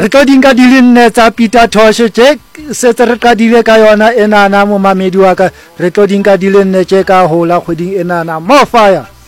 Recording ka dilin ne tsa Peter Tosh check se re ka dile ka yona enana mo mamedi wa ka recording ka dilin ne che ka hola kgweding enana mo fire